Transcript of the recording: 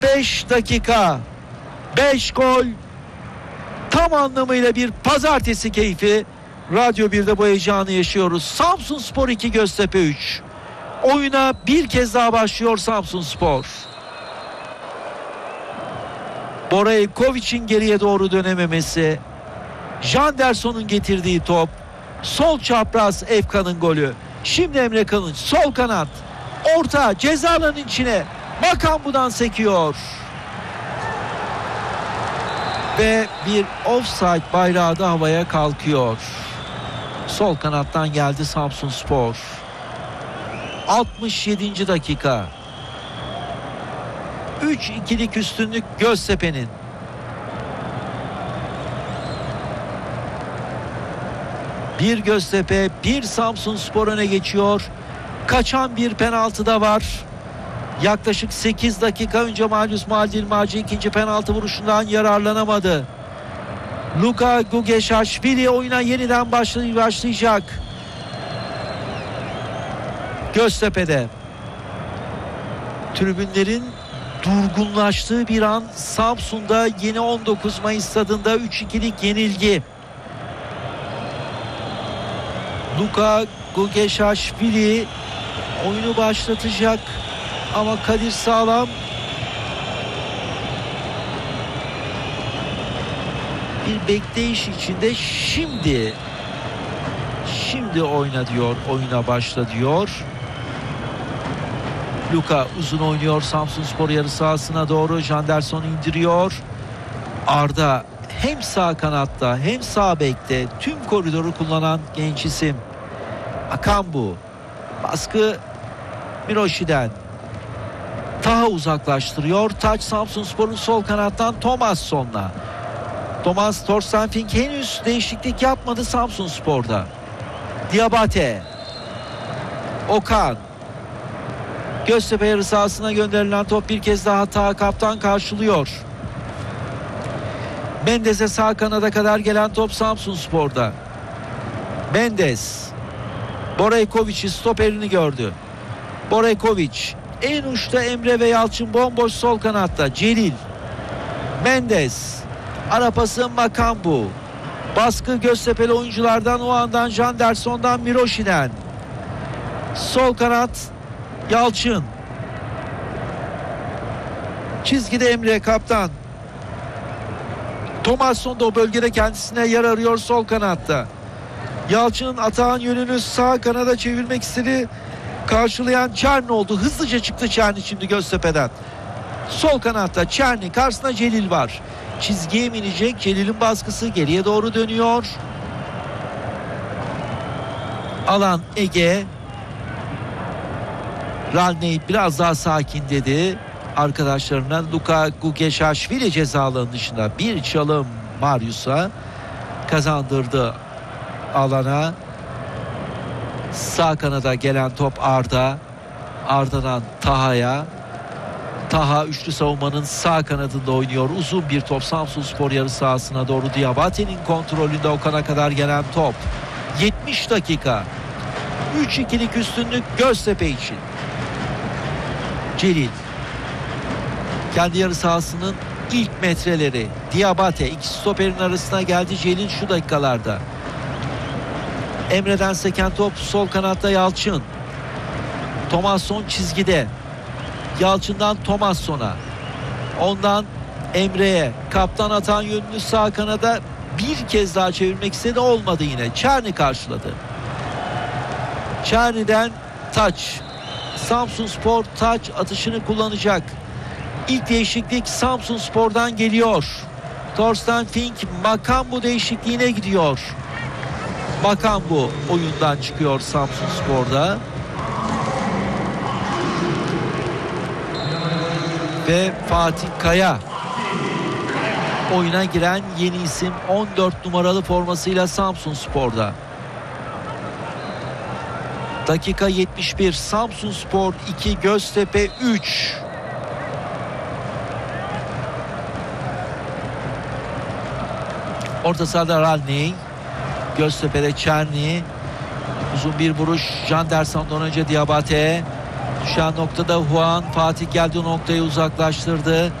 5 dakika, 5 gol, tam anlamıyla bir pazartesi keyfi. Radyo 1'de bu heyecanı yaşıyoruz. Samsunspor 2, Göztepe 3. Oyuna bir kez daha başlıyor Samsunspor. Bora Ivkovic'in geriye doğru dönememesi, Janderson'un getirdiği top, sol çapraz Efkan'ın golü. Şimdi Emre Kılınç sol kanat, orta ceza alanının içine, Makambu'dan sekiyor. Ve bir offside bayrağı da havaya kalkıyor. Sol kanattan geldi Samsunspor. 67. dakika. 3-2'lik üstünlük Göztepe'nin. Bir Göztepe, bir Samsunspor öne geçiyor. Kaçan bir penaltı da var. Yaklaşık 8 dakika önce Marius Maldilmacı ikinci penaltı vuruşundan yararlanamadı. Luka Gugeşaşvili oyuna yeniden başlayacak. Göztepe'de tribünlerin durgunlaştığı bir an. Samsun'da yeni 19 Mayıs stadında 3-2'lik yenilgi. Luka Gugeşaşvili oyunu başlatacak ama Kadir Sağlam bir bekleyiş içinde. Şimdi oyna diyor, oyuna başla diyor. Luka uzun oynuyor Samsunspor yarı sahasına doğru. Janderson indiriyor. Arda hem sağ kanatta hem sağ bekte tüm koridoru kullanan genç isim. Makambu, baskı Miroşi'den. Taha uzaklaştırıyor. Taç Samsunspor'un sol kanattan Thomasson'la. Thomas Torstenfink henüz değişiklik yapmadı Samsunspor'da. Diabate, Okan, Göztepe yarı sahasına gönderilen top bir kez daha Taha kaptan karşılıyor. Mendes'e sağ kanada kadar gelen top Samsunspor'da. Mendes, Boraykovic'i, stoperini gördü. Boraykovic en uçta, Emre ve Yalçın bomboş sol kanatta. Celil, Mendes, ara pası Makambu, baskı Göztepe'li oyunculardan, o andan Janderson'dan, Miroşi'den. Sol kanat Yalçın, çizgide Emre kaptan. Thomasson da o bölgede kendisine yer arıyor sol kanatta. Yalçın'ın atağın yönünü sağ kanada çevirmek istedi. Karşılayan Çerni oldu. Hızlıca çıktı Çerni şimdi Göztepe'den. Sol kanatta Çerni, karşısında Celil var. Çizgiye mi inecek? Celil'in baskısı geriye doğru dönüyor. Alan Ege. Ralney biraz daha sakin dedi arkadaşlarına. Luka Gugeşaşvili ceza alanının dışında bir çalım Marius'a kazandırdı alana. Sağ kanada gelen top Arda. Arda'dan Taha'ya. Taha üçlü savunmanın sağ kanadında oynuyor. Uzun bir top Samsunspor yarı sahasına doğru. Diabate'nin kontrolünde Okan'a kadar gelen top. 70 dakika. 3-2'lik üstünlük Göztepe için. Celil. Kendi yarı sahasının ilk metreleri. Diabate iki stoperin arasına geldi Celil şu dakikalarda. Emre'den seken top sol kanatta Yalçın. Thomasson çizgide. Yalçın'dan Thomasson'a. Ondan Emre'ye. Kaptan atan yönünü sağ kanada bir kez daha çevirmek istedi. Olmadı yine. Çerni karşıladı. Çerni'den Taç. Samsunspor Taç atışını kullanacak. İlk değişiklik Samsunspor'dan geliyor. Torstenfink Makambu değişikliğine gidiyor. Makambu oyundan çıkıyor Samsunspor'da. Ve Fatih Kaya oyuna giren yeni isim, 14 numaralı formasıyla Samsunspor'da. Dakika 71. Samsunspor 2, Göztepe 3. Orta sahada Ralney. Göztepe'de Çerni. Uzun bir vuruş Janderson'dan önce Diabate. Düşen noktada Juan, Fatih geldi o noktayı uzaklaştırdı.